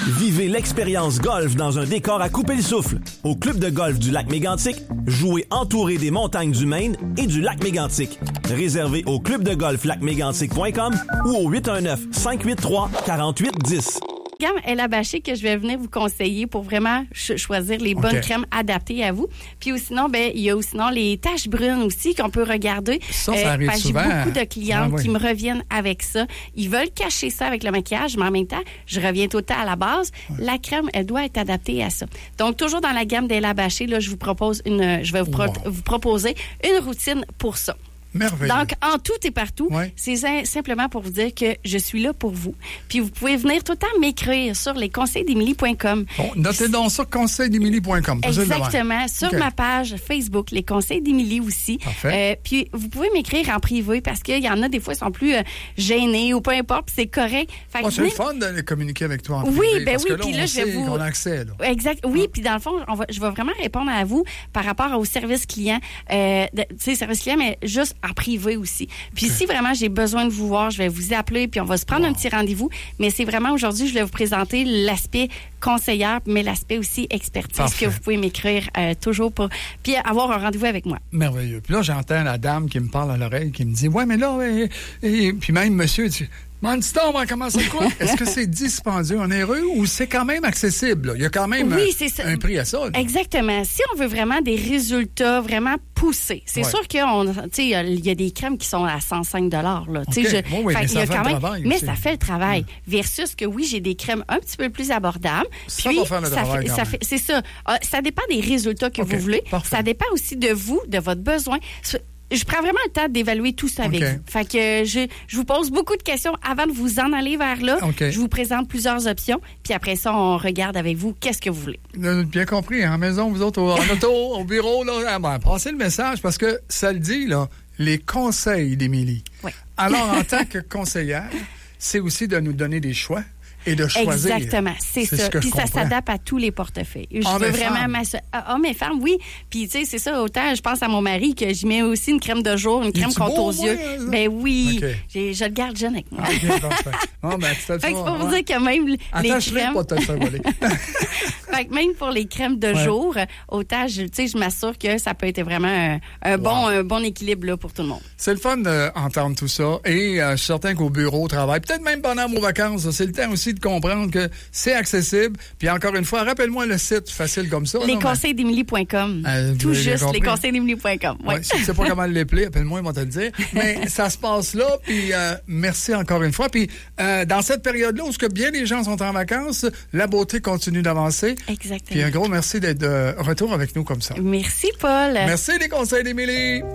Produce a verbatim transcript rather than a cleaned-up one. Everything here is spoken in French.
Vivez l'expérience golf dans un décor à couper le souffle. Au club de golf du lac Mégantic, jouez entouré des montagnes du Maine et du lac Mégantic. Réservé au club de golf lac mégantic point com ou au huit un neuf, cinq huit trois, quatre huit un zéro. Gamme Elle a bâché que je vais venir vous conseiller pour vraiment ch- choisir les bonnes okay. crèmes adaptées à vous. Puis sinon, ben il y a aussi sinon les taches brunes aussi qu'on peut regarder. Ça, ça arrive euh, souvent. J'ai beaucoup de clientes ah, oui. qui me reviennent avec ça. Ils veulent cacher ça avec le maquillage, mais en même temps, je reviens tout le temps à la base. Ouais. La crème, elle doit être adaptée à ça. Donc, toujours dans la gamme d'Elle a bâché, là, je vous propose une, je vais vous, pro- wow. vous proposer une routine pour ça. Merveilleux. Donc, en tout et partout, ouais. c'est simplement pour vous dire que je suis là pour vous. Puis, vous pouvez venir tout le temps m'écrire sur les conseils d'émilie point com. Bon, notez donc ça, conseils d'émilie point com. Exactement. Sur okay. ma page Facebook, les conseils d'Émilie aussi. Parfait. Euh, puis, vous pouvez m'écrire en privé parce qu'il y en a des fois qui sont plus euh, gênés ou peu importe, puis c'est correct. Fait oh, c'est le fun de communiquer avec toi en oui, privé. Ben parce oui, que là, puis là, je vais vous... qu'on a accès. Là. Exact. Oui, puis dans le fond, on va, je vais vraiment répondre à vous par rapport au service client. Euh, tu sais, service client, mais juste en privé aussi. Puis okay. si vraiment j'ai besoin de vous voir, je vais vous appeler puis on va se prendre wow. un petit rendez-vous. Mais c'est vraiment aujourd'hui, je vais vous présenter l'aspect conseillère, mais l'aspect aussi expertise Parfait. Que vous pouvez m'écrire euh, toujours pour puis avoir un rendez-vous avec moi. Merveilleux. Puis là, j'entends la dame qui me parle à l'oreille, qui me dit « Ouais, mais là... Et, et, puis même monsieur dit... Manchester, on va commencer quoi? Est-ce que c'est dispendieux, onéreux ou c'est quand même accessible? Là? Il y a quand même oui, un, un prix à ça. Là. Exactement. Si on veut vraiment des résultats vraiment poussés, c'est ouais. sûr qu'il y a des crèmes qui sont à cent cinq dollars. Là. Okay. Je, bon, oui, mais ça fait le même, travail. Mais aussi. ça fait le travail. Ouais. Versus que oui, j'ai des crèmes un petit peu plus abordables. Ça puis, va faire le ça travail fait, quand ça même. fait, c'est ça. Euh, ça dépend des résultats que okay. vous voulez. Parfait. Ça dépend aussi de vous, de votre besoin. Je prends vraiment le temps d'évaluer tout ça avec okay. vous. Fait que je, je vous pose beaucoup de questions avant de vous en aller vers là. Okay. Je vous présente plusieurs options. Puis après ça, on regarde avec vous qu'est-ce que vous voulez. Bien compris. En maison, vous autres, en auto, au bureau, là, ah ben, passez le message parce que ça le dit, là, les conseils d'Émilie. Oui. Alors, en tant que conseillère, c'est aussi de nous donner des choix. Et de choisir. Exactement, c'est, c'est ça. Puis ça s'adapte à tous les portefeuilles. Je Hommes veux vraiment m'assurer. Hommes et femmes, oui. Puis tu sais, c'est ça. Autant je pense à mon mari que j'y mets aussi une crème de jour, une crème contre aux yeux. Moi, ben oui, okay. j'ai, je le garde jeune avec moi. Ok, parfait. Bon, ben, tu fait que c'est pour vous ouais. dire que même les crèmes. Pas te faire voler. Fait que même pour les crèmes de ouais. jour, autant je, tu sais, je m'assure que ça peut être vraiment un, un wow. bon, un bon équilibre là pour tout le monde. C'est le fun d'entendre tout ça. Et euh, je suis certain qu'au bureau, au travail, peut-être même pendant vos vacances, c'est le temps aussi de comprendre que c'est accessible. Puis encore une fois, rappelle-moi le site facile comme ça. les conseils d'émilie point com. Euh, Tout juste, les conseils d'émilie point com. Ouais. Ouais, si tu sais pas comment l'épeler, appelle-moi, ils vont te le dire. Mais ça se passe là. Puis euh, merci encore une fois. Puis euh, dans cette période-là où ce que bien les gens sont en vacances, la beauté continue d'avancer. Exactement. Puis un gros merci d'être de retour avec nous comme ça. Merci, Paul. Merci les conseils d'Émilie.